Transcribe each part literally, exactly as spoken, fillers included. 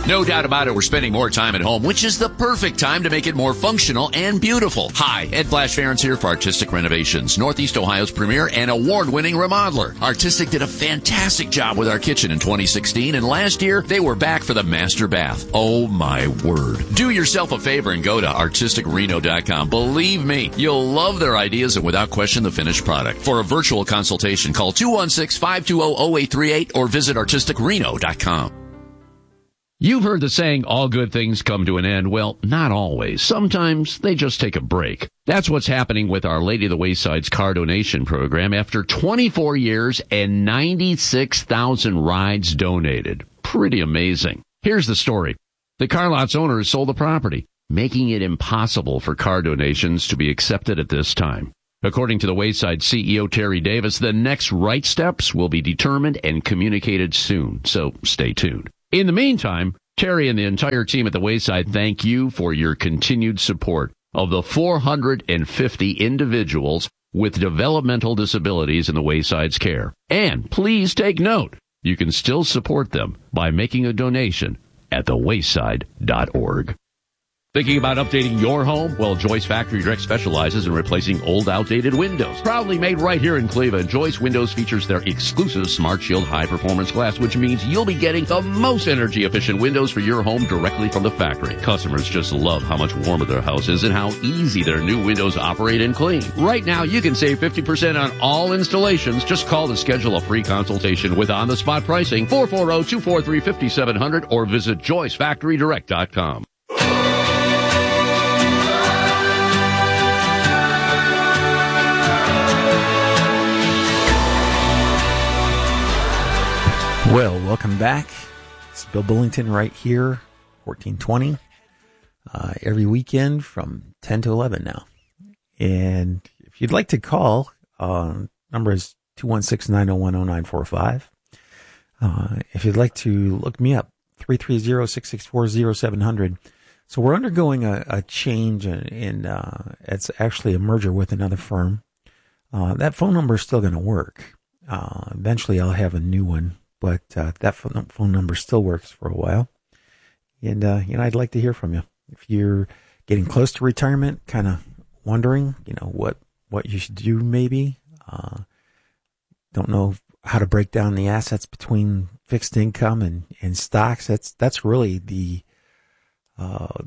No doubt about it, we're spending more time at home, which is the perfect time to make it more functional and beautiful. Hi, Ed Flash Ferentz here for Artistic Renovations, Northeast Ohio's premier and award-winning remodeler. Artistic did a fantastic job with our kitchen in twenty sixteen, and last year, they were back for the master bath. Oh my word. Do yourself a favor and go to artistic reno dot com. Believe me, you'll love their ideas and without question the finished product. For a virtual consultation, call two one six, five two zero, zero eight three eight or visit artistic reno dot com. You've heard the saying, all good things come to an end. Well, not always. Sometimes they just take a break. That's what's happening with Our Lady of the Wayside's car donation program after twenty-four years and ninety-six thousand rides donated. Pretty amazing. Here's the story. The car lot's owner has sold the property, making it impossible for car donations to be accepted at this time. According to the Wayside C E O, Terry Davis, the next right steps will be determined and communicated soon, so stay tuned. In the meantime, Terry and the entire team at the Wayside thank you for your continued support of the four hundred fifty individuals with developmental disabilities in the Wayside's care. And please take note, you can still support them by making a donation at the wayside dot org. Thinking about updating your home? Well, Joyce Factory Direct specializes in replacing old, outdated windows. Proudly made right here in Cleveland, Joyce Windows features their exclusive Smart Shield high-performance glass, which means you'll be getting the most energy-efficient windows for your home directly from the factory. Customers just love how much warmer their house is and how easy their new windows operate and clean. Right now, you can save fifty percent on all installations. Just call to schedule a free consultation with on-the-spot pricing, four four zero, two four three, five seven zero zero, or visit joyce factory direct dot com. Well, welcome back. It's Bill Bullington right here, fourteen twenty, uh, every weekend from ten to eleven now. And if you'd like to call, uh, number is two one six, nine zero one, zero nine four five. Uh, if you'd like to look me up, three three zero, six six four, zero seven zero zero. So we're undergoing a, a change in, in uh, it's actually a merger with another firm. Uh, that phone number is still going to work. Uh, eventually I'll have a new one. But uh, that phone number still works for a while. And, uh, you know, I'd like to hear from you. If you're getting close to retirement, kind of wondering, you know, what, what you should do maybe. Uh, don't know how to break down the assets between fixed income and, and stocks. That's that's really the uh,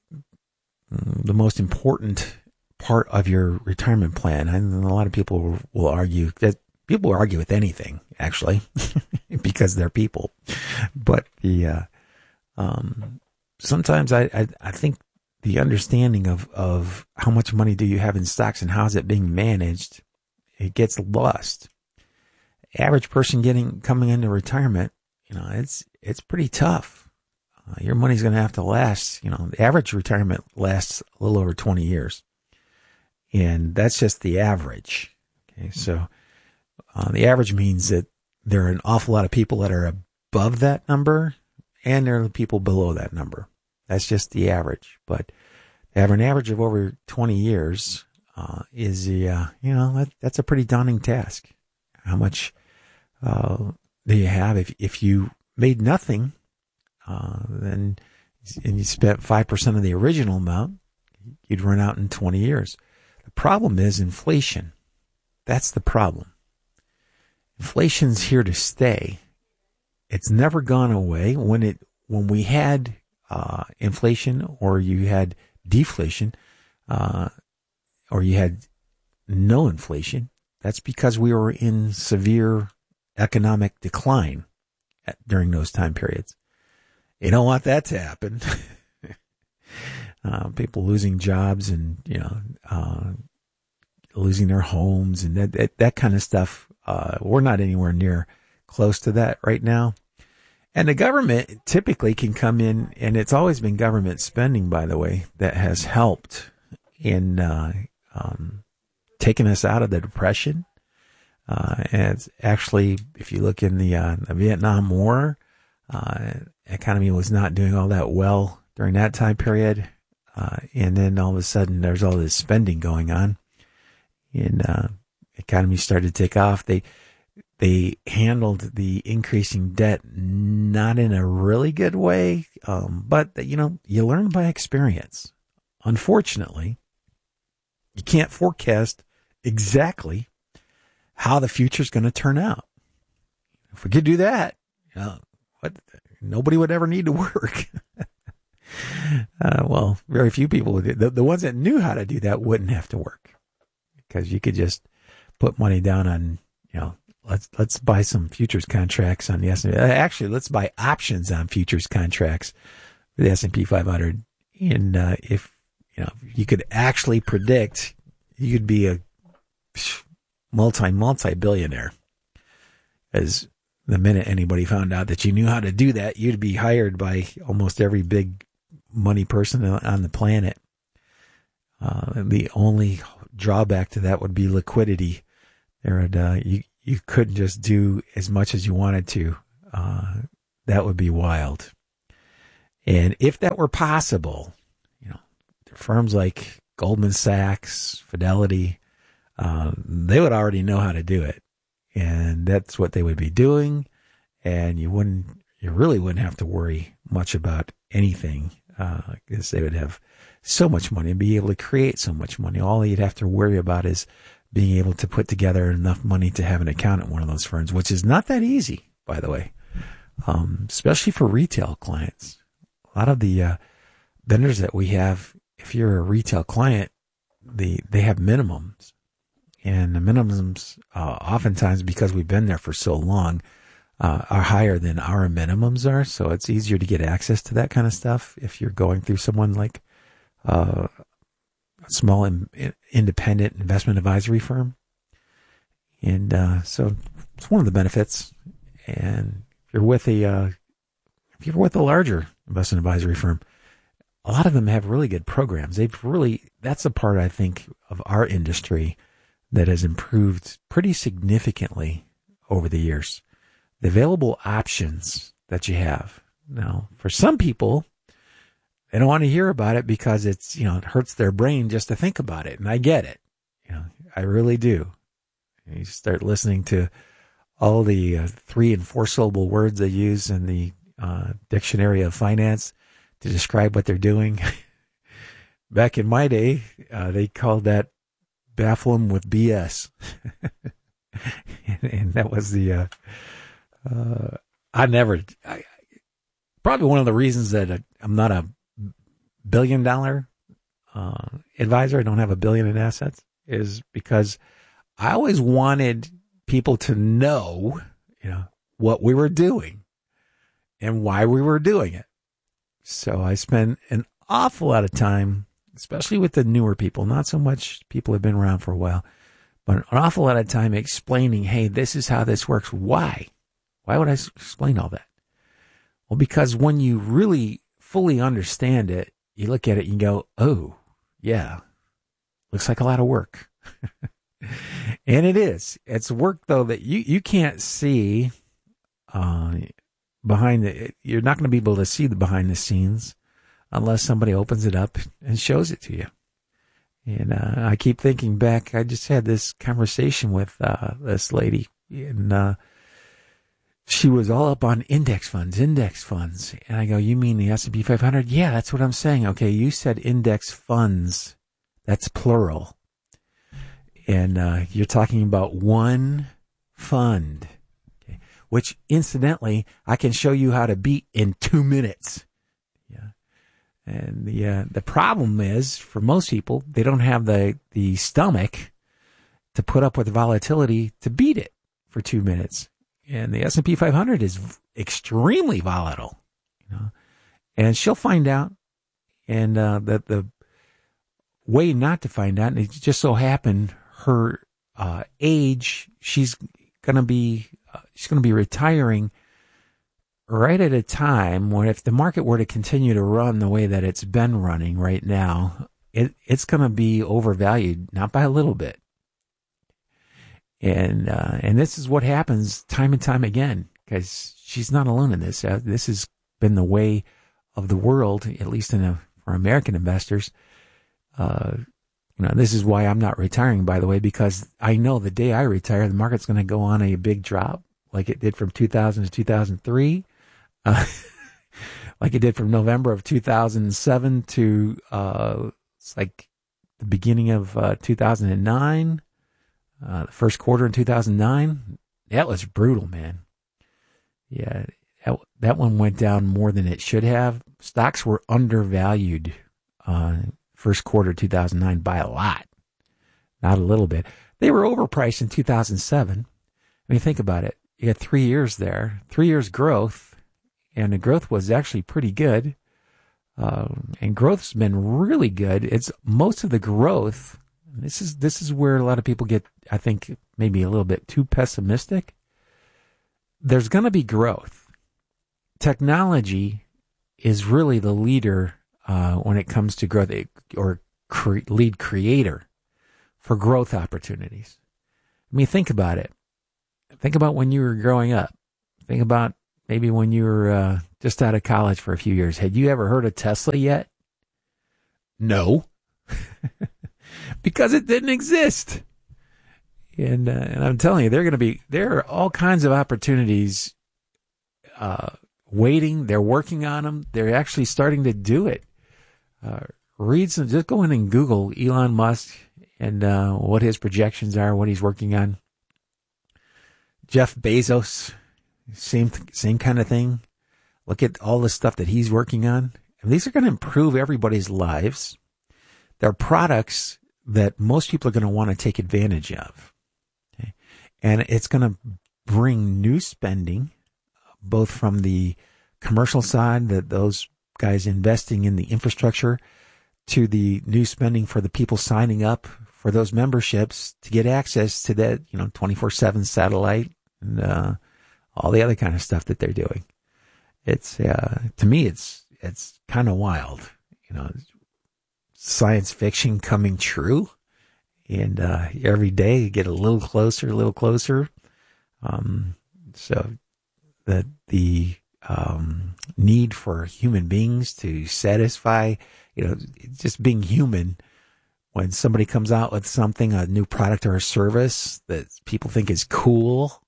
the most important part of your retirement plan. And a lot of people will, will argue that people will argue with anything, actually, because they're people. But the uh, um, sometimes I, I I think the understanding of of how much money do you have in stocks and how is it being managed, it gets lost. Average person getting coming into retirement, you know, it's it's pretty tough. Uh, your money's going to have to last. You know, the average retirement lasts a little over twenty years, and that's just the average. Okay, so. Uh, the average means that there are an awful lot of people that are above that number, and there are people below that number. That's just the average. But to have an average of over twenty years uh, is, a, uh, you know, that, that's a pretty daunting task. How much uh, do you have? If if you made nothing, uh, then and you spent five percent of the original amount, you'd run out in twenty years. The problem is inflation. That's the problem. Inflation's here to stay. It's never gone away. When it when we had uh, inflation, or you had deflation, uh, or you had no inflation, that's because we were in severe economic decline at, during those time periods. You don't want that to happen. uh, people losing jobs and you know uh, losing their homes and that that, that kind of stuff. Uh, we're not anywhere near close to that right now. And the government typically can come in, and it's always been government spending, by the way, that has helped in uh, um, taking us out of the Depression. Uh, and it's actually, if you look in the, uh, the Vietnam War, uh, economy was not doing all that well during that time period. Uh, and then all of a sudden there's all this spending going on. And uh economy started to take off. They, They handled the increasing debt not in a really good way, um, but, you know, you learn by experience. Unfortunately, you can't forecast exactly how the future is going to turn out. If we could do that, you know, what, nobody would ever need to work. uh, well, very few people would. The, the ones that knew how to do that wouldn't have to work, because you could just put money down on, you know, let's let's buy some futures contracts on the S and P. Actually, let's buy options on futures contracts for the S and P five hundred. And uh, if you know, you could actually predict, you could be a multi multi billionaire. As the minute anybody found out that you knew how to do that, you'd be hired by almost every big money person on the planet. Uh, the only drawback to that would be liquidity. There would, uh, you you couldn't just do as much as you wanted to. Uh, that would be wild. And if that were possible, you know, firms like Goldman Sachs, Fidelity, uh, they would already know how to do it. And that's what they would be doing. And you wouldn't, you really wouldn't have to worry much about anything, uh, because they would have so much money and be able to create so much money. All you'd have to worry about is being able to put together enough money to have an account at one of those firms, which is not that easy, by the way, um, especially for retail clients. A lot of the uh, vendors that we have, if you're a retail client, the they have minimums. And the minimums, uh, oftentimes, because we've been there for so long, uh, are higher than our minimums are. So it's easier to get access to that kind of stuff if you're going through someone like uh, a small in, independent investment advisory firm. And uh, so it's one of the benefits. And if you're with a uh, if you're with a larger investment advisory firm, a lot of them have really good programs. They've really that's a part, I think, of our industry that has improved pretty significantly over the years. The available options that you have. Now, for some people, they don't want to hear about it because it's, you know, it hurts their brain just to think about it. And I get it. You know, I really do. You start listening to all the uh, three and four syllable words they use in the uh, dictionary of finance to describe what they're doing. Back in my day, uh, they called that baffle them with B S. and, and that was the, uh, uh, I never, I, probably one of the reasons that I, I'm not a billion dollar, uh, advisor. I don't have a billion in assets is because I always wanted people to know, you know, what we were doing and why we were doing it. So I spent an awful lot of time, especially with the newer people, not so much people who have been around for a while, but an awful lot of time explaining, hey, this is how this works. Why? Why would I explain all that? Well, because when you really fully understand it, you look at it and you go, oh, yeah, looks like a lot of work. And it is. It's work, though, that you, you can't see uh, behind the, you're not going to be able to see the behind the scenes unless somebody opens it up and shows it to you. And uh, I keep thinking back, I just had this conversation with uh, this lady, and uh, she was all up on index funds, index funds. And I go, you mean the S and P five hundred? Yeah, that's what I'm saying. Okay, you said index funds. That's plural. And uh, you're talking about one fund, okay, which incidentally, I can show you how to beat in two minutes. Yeah. And the uh, the problem is, for most people, they don't have the, the stomach to put up with the volatility to beat it for two minutes. And the S and P five hundred is extremely volatile, you know. And she'll find out, and uh, that the way not to find out, and it just so happened her uh, age, she's gonna be uh, she's gonna be retiring right at a time when, if the market were to continue to run the way that it's been running right now, it, it's going to be overvalued, not by a little bit. And uh, and this is what happens time and time again, because she's not alone in this. Uh, this has been the way of the world, at least in a, for American investors, uh, You know, this is why I'm not retiring, by the way, because I know the day I retire, the market's going to go on a big drop like it did from two thousand to two thousand three, uh, like it did from November of two thousand seven to uh, it's like the beginning of uh, two thousand nine, uh, the first quarter in two thousand nine. That was brutal, man. Yeah, that, that one went down more than it should have. Stocks were undervalued uh first quarter two thousand nine by a lot, not a little bit. They were overpriced in two thousand seven. I mean, think about it. You had three years there, three years growth, and the growth was actually pretty good. Um, and growth's been really good. It's most of the growth. This is this is where a lot of people get, I think, maybe a little bit too pessimistic. There's going to be growth. Technology is really the leader uh, when it comes to growth, or cre- lead creator for growth opportunities. I mean, think about it. Think about when you were growing up. Think about maybe when you were uh, just out of college for a few years. Had you ever heard of Tesla yet? No. Because it didn't exist. And uh, and I'm telling you, they're going to be, there are all kinds of opportunities uh, waiting. They're working on them. They're actually starting to do it. Uh, read some, just go in and Google Elon Musk and uh, what his projections are, what he's working on. Jeff Bezos, same same kind of thing. Look at all the stuff that he's working on. And these are going to improve everybody's lives. They're products that most people are going to want to take advantage of. Okay? And it's going to bring new spending, both from the commercial side, that those guys investing in the infrastructure, to the new spending for the people signing up for those memberships to get access to that, you know, twenty-four seven satellite and uh, all the other kind of stuff that they're doing. It's uh, to me, it's it's kind of wild, you know, science fiction coming true, and uh, every day you get a little closer, a little closer. Um, so that the um, need for human beings to satisfy, you know, just being human. When somebody comes out with something, a new product or a service that people think is cool,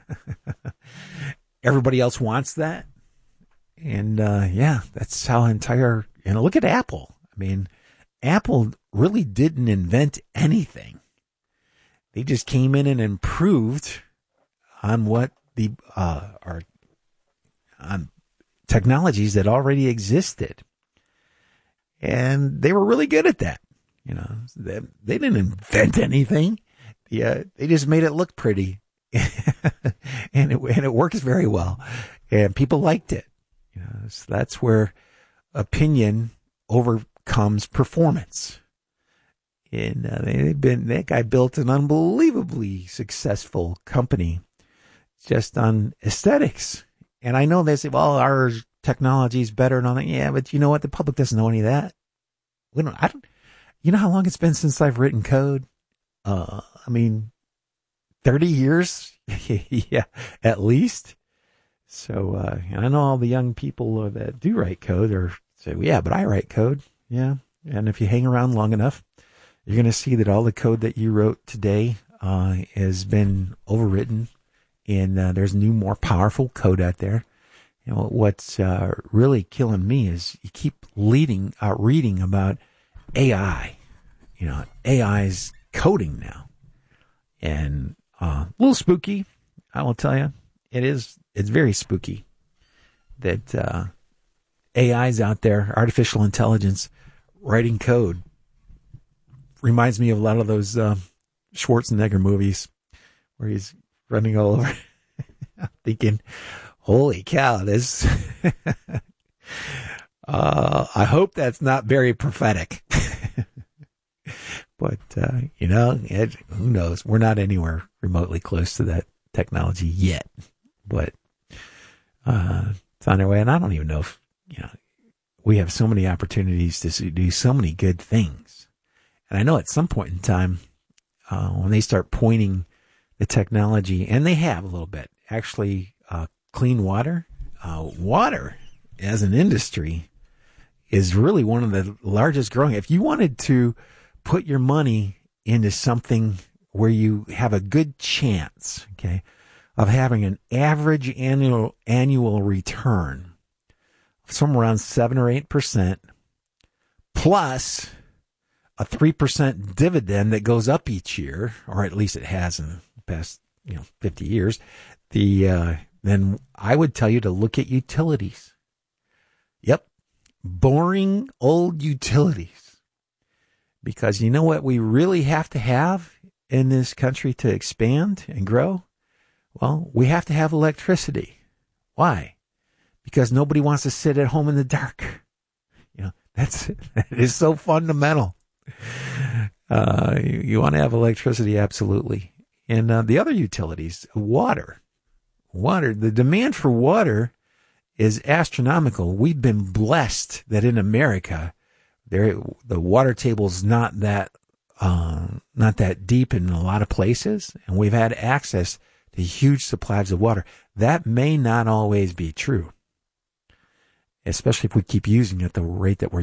everybody else wants that. And, uh, yeah, that's how entire, you know, look at Apple. I mean, Apple really didn't invent anything. They just came in and improved on what the, uh, are, on technologies that already existed. And they were really good at that. You know, they, they didn't invent anything. Yeah, they just made it look pretty, and it and it works very well, and people liked it. You know, so that's where opinion overcomes performance. And uh, they've been that guy built an unbelievably successful company just on aesthetics. And I know they say, well, our technology is better and all that. Yeah, but you know what? The public doesn't know any of that. We don't. I don't. You know how long it's been since I've written code? Uh, I mean, thirty years? Yeah, at least. So, uh, and I know all the young people that do write code are say, well, yeah, but I write code. Yeah. And if you hang around long enough, you're going to see that all the code that you wrote today, uh, has been overwritten, and, uh, there's new, more powerful code out there. You know, what's, uh, really killing me is you keep leading, uh, reading about A I. You know, A I's coding now, and uh, a little spooky. I will tell you, it is. It's very spooky that uh, A I's out there, artificial intelligence, writing code. Reminds me of a lot of those uh, Schwarzenegger movies where he's running all over. I'm thinking, holy cow, this. uh, I hope that's not very prophetic. But, uh, you know, it, who knows? We're not anywhere remotely close to that technology yet. But uh, it's on our way. And I don't even know if, you know, we have so many opportunities to do so many good things. And I know at some point in time, uh, when they start pointing the technology, and they have a little bit, actually, uh, clean water, uh, water as an industry is really one of the largest growing. If you wanted to put your money into something where you have a good chance, okay, of having an average annual annual return of somewhere around seven or eight percent, plus a three percent dividend that goes up each year, or at least it has in the past, you know, fifty years, the uh, then I would tell you to look at utilities. Yep, boring old utilities. Because you know what we really have to have in this country to expand and grow? Well, we have to have electricity. Why? Because nobody wants to sit at home in the dark. You know, that's, that is so fundamental. Uh, you, you want to have electricity, absolutely. And uh, the other utilities, water. Water, the demand for water is astronomical. We've been blessed that in America, there the water table's not that uh, not that deep in a lot of places, and we've had access to huge supplies of water. That may not always be true, especially if we keep using it at the rate that we're